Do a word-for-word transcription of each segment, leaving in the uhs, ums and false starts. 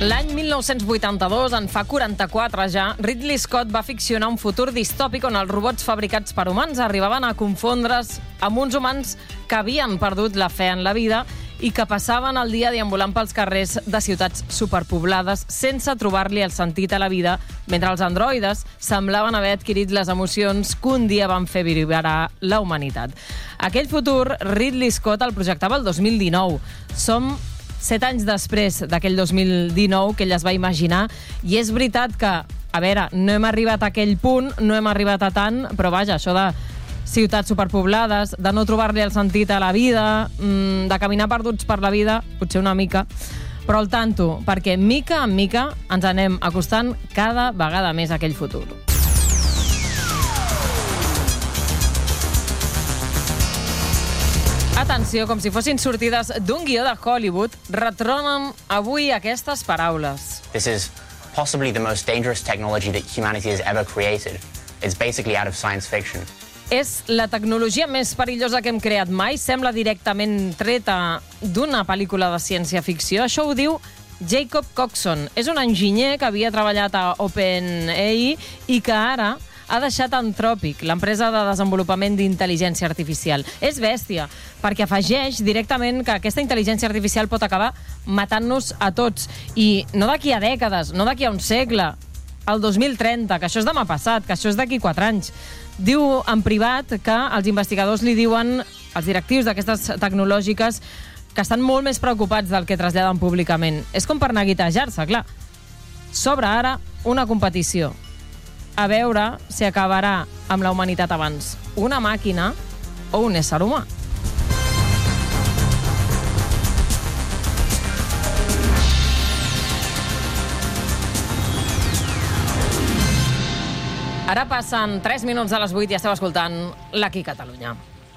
L'any mil nou-cents vuitanta-dos, en fa quaranta-quatre ja, Ridley Scott va ficcionar un futur distòpic on els robots fabricats per humans arribaven a confondre's amb uns humans que havien perdut la fe en la vida i que passaven el dia deambulant pels carrers de ciutats superpoblades sense trobar-li el sentit a la vida, mentre els androides semblaven haver adquirit les emocions que un dia van fer vibrar la humanitat. Aquell futur, Ridley Scott el projectava el dos mil dinou. Som set anys després d'aquell dos mil dinou que ell es va imaginar, i és veritat que, a veure, no hem arribat a aquell punt, no hem arribat a tant, però vaja, això de ciutats superpoblades, de no trobar-li el sentit a la vida, de caminar perduts per la vida, potser una mica, però al tanto, perquè mica en mica ens anem acostant cada vegada més a aquell futur. Atenció, com si fossin sortides d'un guió de Hollywood, retronen avui aquestes paraules. This is possibly the most dangerous technology that humanity has ever created. It's basically out of science fiction. És la tecnologia més perillosa que hem creat mai. Sembla directament treta d'una pel·lícula de ciència-ficció. Això ho diu Jacob Coxon. És un enginyer que havia treballat a OpenAI i que ara ha deixat Anthropic, l'empresa de desenvolupament d'intel·ligència artificial. És bèstia, perquè afegeix directament que aquesta intel·ligència artificial pot acabar matant-nos a tots. I no d'aquí a dècades, no d'aquí a un segle, al dos mil trenta, que això és demà passat, que això és d'aquí quatre anys. Diu en privat que els investigadors li diuen, els directius d'aquestes tecnològiques, que estan molt més preocupats del que traslladen públicament. És com per neguitejar-se, clar. S'obre ara una competició. A veure si acabarà amb la humanitat abans una màquina o un ésser humà. Ara passen tres minuts de les vuit i esteu escoltant l'Aquí Catalunya.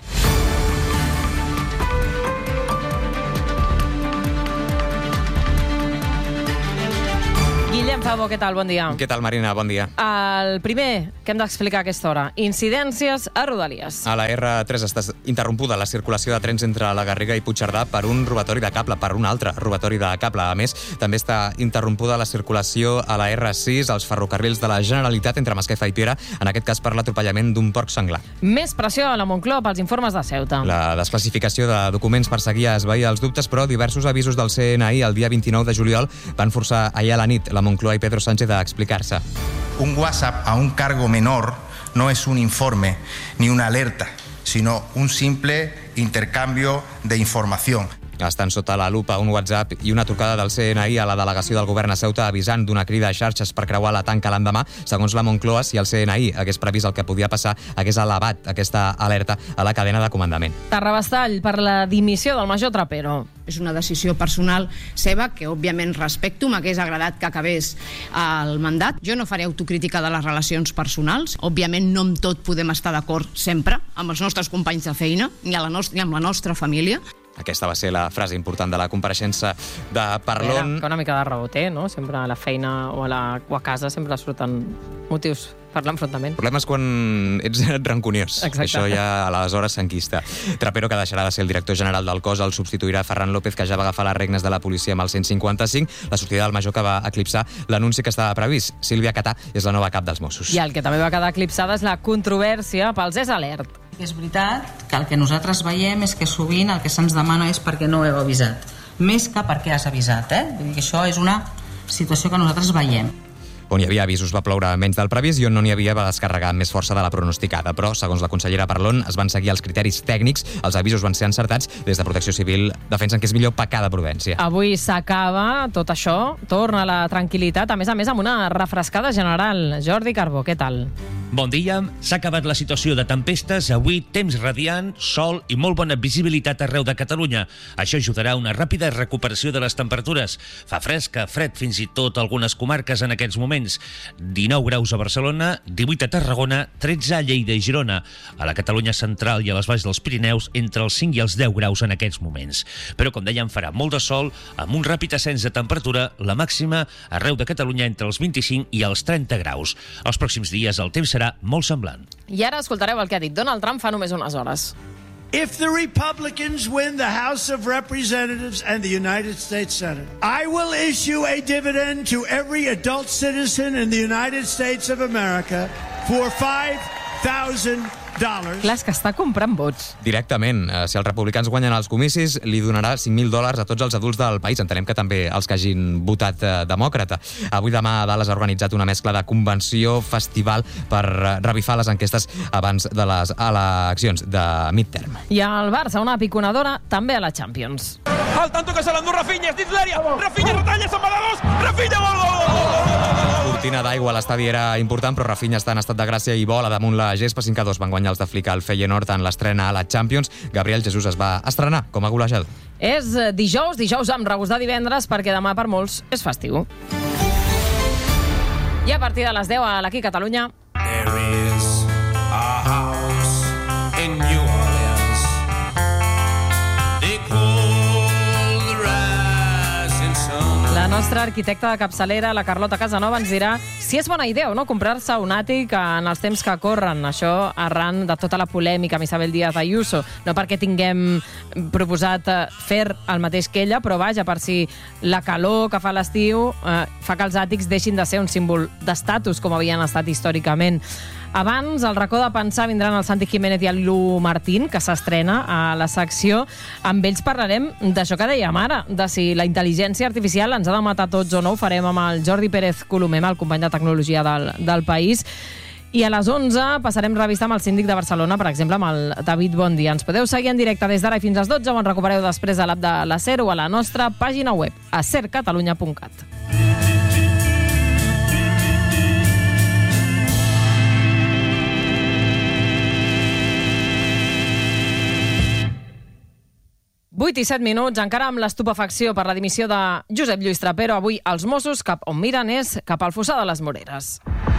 Guillem Favo, què tal? Bon dia. Què tal, Marina? Bon dia. El primer que hem d'explicar a aquesta hora, incidències a Rodalies. A la erre tres està interrompuda la circulació de trens entre la Garriga i Puigcerdà per un robatori de cable, per un altre robatori de cable. A més, també està interrompuda la circulació a la erre sis, als ferrocarrils de la Generalitat entre Masquefa i Piera, en aquest cas per l'atropellament d'un porc senglar. Més pressió a la Moncloa pels informes de Ceuta. La desclassificació de documents per seguir a esvair els dubtes, però diversos avisos del ce ene i el dia vint-i-nou de juliol van forçar ahir a la nit la Moncloa i Pedro Sánchez a explicar-se. Un WhatsApp a un cargo menor no es un informe ni una alerta, sino un simple intercambio de información. Estan sota la lupa un WhatsApp i una trucada del ce ene i a la delegació del govern a Ceuta avisant d'una crida a xarxes per creuar la tanca l'endemà. Segons la Moncloa, si el ce ene i hagués previst el que podia passar, hagués elevat aquesta alerta a la cadena de comandament. Terrabastall per la dimissió del major Trapero. És una decisió personal seva que, òbviament, respecto. M'hagués agradat que acabés el mandat. Jo no faré autocrítica de les relacions personals. Òbviament, no amb tot podem estar d'acord sempre amb els nostres companys de feina, ni, a la nostra, ni amb la nostra família. Aquesta va ser la frase important de la compareixença de Parlon. Que una mica de raó té, no? Sempre a la feina o a, la, o a casa sempre surten motius per l'enfrontament. El problema és quan ets rancuniós. Exacte. Això ja aleshores s'enquista. Trapero, que deixarà de ser el director general del cos, el substituirà Ferran López, que ja va agafar les regnes de la policia amb el cent cinquanta-cinc, la sortida del major que va eclipsar l'anunci que estava previst. Sílvia Catà és la nova cap dels Mossos. I el que també va quedar eclipsada és la controvèrsia pels És Alert. És veritat que el que nosaltres veiem és que sovint el que se'ns demana és perquè no ho heu avisat. Més que perquè has avisat, eh? Vull dir que això és una situació que nosaltres veiem. On hi havia avisos va ploure menys del previst i on no n'hi havia va descarregar més força de la pronosticada. Però, segons la consellera Parlon, es van seguir els criteris tècnics, els avisos van ser encertats. Des de Protecció Civil defensen que és millor pecar de prudència. Avui s'acaba tot això, torna la tranquil·litat, a més a més amb una refrescada general. Jordi Carbó, què tal? Bon dia. S'ha acabat la situació de tempestes. Avui, temps radiant, sol i molt bona visibilitat arreu de Catalunya. Això ajudarà a una ràpida recuperació de les temperatures. Fa fresca, fred fins i tot algunes comarques en aquests moments. dinou graus a Barcelona, divuit a Tarragona, tretze a Lleida i Girona. A la Catalunya central i a les valls dels Pirineus, entre els cinc i els deu graus en aquests moments. Però, com dèiem, farà molt de sol, amb un ràpid ascens de temperatura, la màxima arreu de Catalunya entre els vint-i-cinc i els trenta graus. Els pròxims dies el temps serà molt semblant. I ara escoltareu el que ha dit Donald Trump fa només unes hores. if the Republicans win the House of Representatives and the United States Senate, I will issue a dividend to every adult citizen in the United States of America for five thousand dollars. Clar, és que està comprant vots. Directament. Eh, si els republicans guanyen els comicis, li donarà cinc mil dòlars a tots els adults del país. Entenem que també els que hagin votat eh, demòcrata. Avui demà a Dallas ha organitzat una mescla de convenció, festival, per eh, revifar les enquestes abans de les eleccions de midterm. I al Barça, una piconadora, també a la Champions. Al tanto que se l'endú Rafinha, és dins l'àrea. Rafinha retalla, se'n va de dos. Rafinha, gol, gol, gol, gol. Cortina d'aigua a l'estadi era important, però Rafinha està en estat de gràcia i vola damunt la gespa. cinc a dos van guanyar els de Flick al Feyenoord en l'estrena a la Champions. Gabriel Jesús es va estrenar com a golejador. És dijous, dijous amb regust de divendres, perquè demà per molts és festiu. I a partir de les deu a l'Aquí Catalunya... There is a house in New Orleans. They call the rising sun. La nostra arquitecta de capçalera, la Carlota Casanova, ens dirà si és bona idea o no comprar-se un àtic en els temps que corren. Això arran de tota la polèmica amb Isabel Díaz Ayuso. No perquè tinguem proposat fer el mateix que ella, però vaja, per si la calor que fa l'estiu eh, fa que els àtics deixin de ser un símbol d'estatus, com havien estat històricament. Abans, al racó de pensar, vindran el Santi Jiménez i el Lu Martín, que s'estrena a la secció. Amb ells parlarem d'això que dèiem ara, de si la intel·ligència artificial ens ha de matar tots o no. Ho farem amb el Jordi Pérez Colomem, el company de tecnologia del, del País. I a les onze passarem revista amb el síndic de Barcelona, per exemple, amb el David Bondi. Ens podeu seguir en directe des d'ara i fins a les dotze, o en recupereu després a l'app de la SER o a la nostra pàgina web, a ser catalunya punt cat. vuit i set minuts, encara amb l'estupefacció per la dimissió de Josep Lluís Trapero. Avui els Mossos cap on miren és cap al Fossar de les Moreres.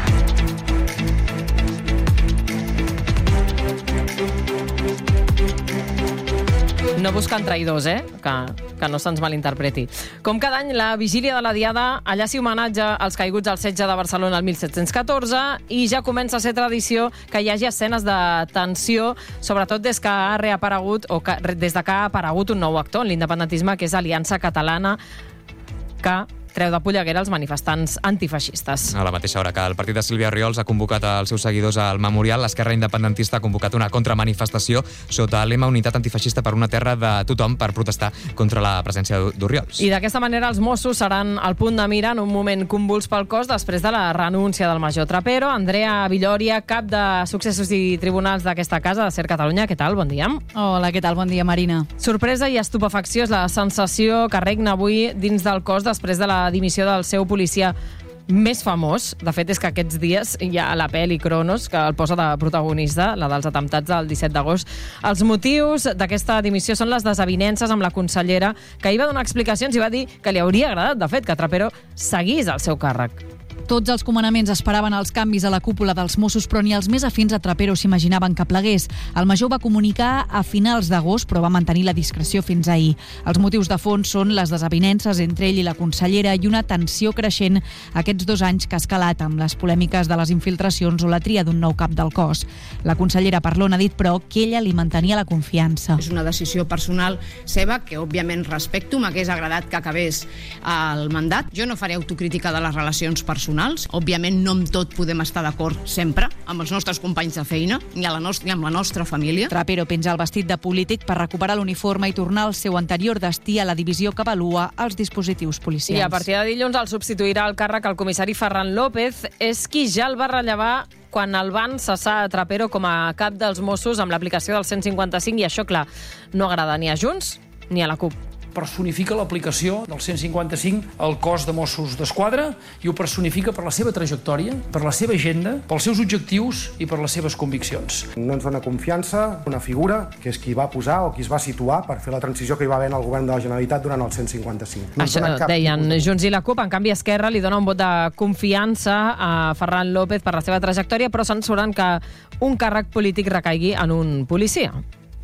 No busquen traïdors, eh? Que, que no se'ns malinterpreti. Com cada any, la vigília de la Diada allà s'hi homenatge als caiguts al setge de Barcelona el mil set-cents catorze i ja comença a ser tradició que hi hagi escenes de tensió, sobretot des que ha reaparegut o que, des de que ha aparegut un nou actor en l'independentisme, que és Aliança Catalana, que treu de polleguera els manifestants antifeixistes. A la mateixa hora que el partit de Sílvia Riols ha convocat els seus seguidors al memorial, l'Esquerra Independentista ha convocat una contramanifestació sota el lema Unitat Antifeixista per una terra de tothom per protestar contra la presència d'Oriols. I d'aquesta manera els Mossos seran al punt de mira en un moment convuls pel cos després de la renúncia del major Trapero. Andrea Villòria, cap de Successos i Tribunals d'aquesta casa, de SER Catalunya. Què tal? Bon dia. Hola, què tal? Bon dia, Marina. Sorpresa i estupefacció és la sensació que regna avui dins del cos després de la dimissió del seu policia més famós. De fet, és que aquests dies hi ha la pel·li Cronos, que el posa de protagonista, la dels atemptats del disset d'agost. Els motius d'aquesta dimissió són les desavinences amb la consellera, que hi va donar explicacions i va dir que li hauria agradat, de fet, que Trapero seguís al seu càrrec. Tots els comandaments esperaven els canvis a la cúpula dels Mossos, però ni els més afins a Trapero s'imaginaven que plegués. El major va comunicar a finals d'agost, però va mantenir la discreció fins ahir. Els motius de fons són les desavinences entre ell i la consellera i una tensió creixent aquests dos anys que ha escalat amb les polèmiques de les infiltracions o la tria d'un nou cap del cos. La consellera Parlon ha dit, però, que ella li mantenia la confiança. És una decisió personal seva que, òbviament, respecto. M'hagués agradat que acabés el mandat. Jo no faré autocrítica de les relacions personals. Òbviament, no amb tot podem estar d'acord sempre, amb els nostres companys de feina, ni, a la nostra, ni amb la nostra família. Trapero penja el vestit de polític per recuperar l'uniforme i tornar al seu anterior destí a la divisió que avalua els dispositius policials. I a partir de dilluns el substituirà al càrrec el comissari Ferran López. És qui ja el va rellevar quan el van cessar a Trapero com a cap dels Mossos amb l'aplicació del cent cinquanta-cinc, i això, clar, no agrada ni a Junts ni a la CUP. Personifica l'aplicació del cent cinquanta-cinc al cos de Mossos d'Esquadra i ho personifica per la seva trajectòria, per la seva agenda, pels seus objectius i per les seves conviccions. No ens dona confiança una figura que és qui va posar o qui es va situar per fer la transició que hi va haver en el govern de la Generalitat durant el cent cinquanta-cinc. No Això deien de... Junts i la CUP. En canvi, Esquerra li dona un vot de confiança a Ferran López per la seva trajectòria, però censuren que un càrrec polític recaigui en un policia.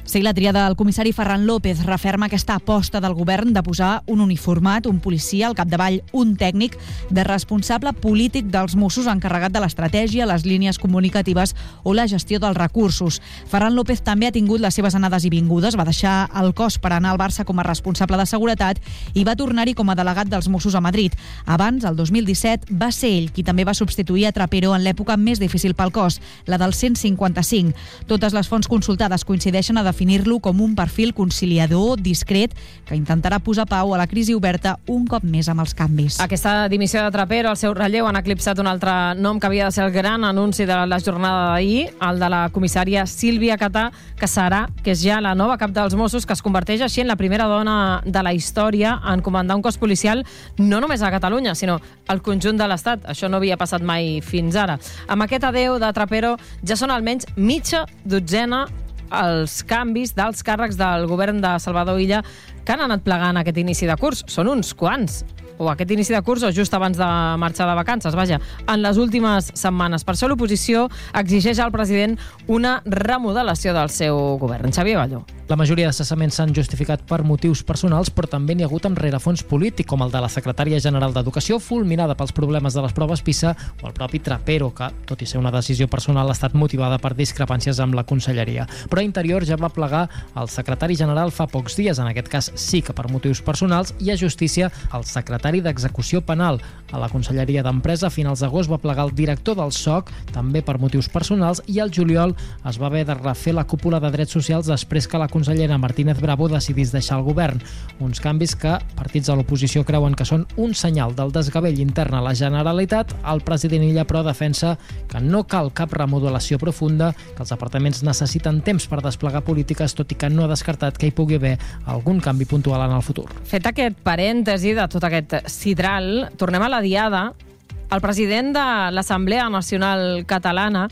Sí, la tria del comissari Ferran López referma aquesta aposta del govern de posar un uniformat, un policia, al capdavall un tècnic, de responsable polític dels Mossos encarregat de l'estratègia, les línies comunicatives o la gestió dels recursos. Ferran López també ha tingut les seves anades i vingudes, va deixar el cos per anar al Barça com a responsable de seguretat i va tornar-hi com a delegat dels Mossos a Madrid. Abans, el dos mil disset, va ser ell qui també va substituir a Trapero en l'època més difícil pel cos, la del cent cinquanta-cinc. Totes les fonts consultades coincideixen a definir-lo com un perfil conciliador, discret, que intentarà posar pau a la crisi oberta un cop més amb els canvis. Aquesta dimissió de Trapero, el seu relleu, han eclipsat un altre nom que havia de ser el gran anunci de la jornada d'ahir, el de la comissària Sílvia Catà, que serà, que és ja la nova cap dels Mossos, que es converteix així en la primera dona de la història en comandar un cos policial no només a Catalunya, sinó al conjunt de l'Estat. Això no havia passat mai fins ara. Amb aquest adeu de Trapero ja són almenys mitja dotzena els canvis dels càrrecs del govern de Salvador Illa que han anat plegant aquest inici de curs. Són uns quants. O aquest inici de curs o just abans de marxar de vacances, vaja, en les últimes setmanes. Per això l'oposició exigeix al president una remodelació del seu govern. Xavier Balló. La majoria de cessaments s'han justificat per motius personals, però també n'hi ha hagut amb rerefons polític, com el de la secretària general d'Educació, fulminada pels problemes de les proves PISA, o el propi Trapero, que, tot i ser una decisió personal, ha estat motivada per discrepàncies amb la conselleria. Però Interior ja va plegar el secretari general fa pocs dies, en aquest cas sí que per motius personals, i a Justícia el secretari d'Execució Penal. A la Conselleria d'Empresa, a finals d'agost, va plegar el director del S O C, també per motius personals, i al juliol es va haver de refer la cúpula de drets socials després que la consellera Martínez Bravo decidís deixar el govern. Uns canvis que partits de l'oposició creuen que són un senyal del desgavell intern a la Generalitat. El president Illa, però, defensa que no cal cap remodelació profunda, que els departaments necessiten temps per desplegar polítiques, tot i que no ha descartat que hi pugui haver algun canvi puntual en el futur. Fet aquest parèntesi de tot aquest sidral, tornem a la diada. El president de l'Assemblea Nacional Catalana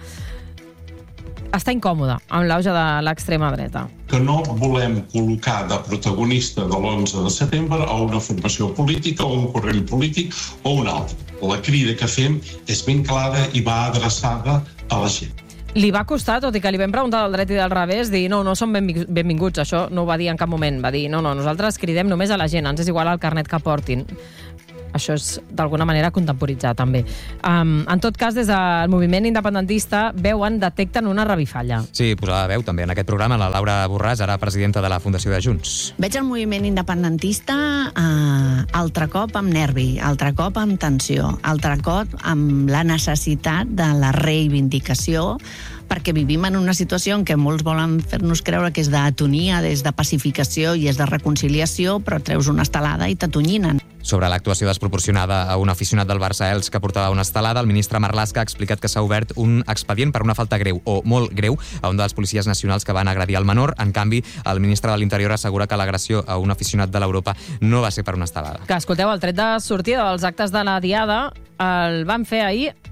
està incòmode amb l'auge de l'extrema dreta. Que no volem col·locar de protagonista de l'onze de setembre a una formació política o un corrent polític o un altre. La crida que fem és ben clara i va adreçada a la gent. Li va costar, tot i que li vam preguntar del dret i del revés, dir no, no som benvinguts. Això no ho va dir en cap moment. Va dir no, no, nosaltres cridem només a la gent, ens és igual el carnet que portin. Això és d'alguna manera contemporitzar, també. Um, en tot cas, des del moviment independentista veuen, detecten una revifalla. Sí, posava veu també en aquest programa la Laura Borràs, ara presidenta de la Fundació de Junts. Veig el moviment independentista eh, altre cop amb nervi, altre cop amb tensió, altre cop amb la necessitat de la reivindicació, perquè vivim en una situació en què molts volen fer-nos creure que és d'atonia, és de pacificació i és de reconciliació, però treus una estelada i t'atonyinen. Sobre l'actuació desproporcionada a un aficionat del Barça Els que portava una estelada, el ministre Marlaska ha explicat que s'ha obert un expedient per una falta greu o molt greu a un dels policies nacionals que van agredir el menor. En canvi, el ministre de l'Interior assegura que l'agressió a un aficionat de l'Europa no va ser per una estelada. Que escolteu, el tret de sortida dels actes de la diada el van fer ahir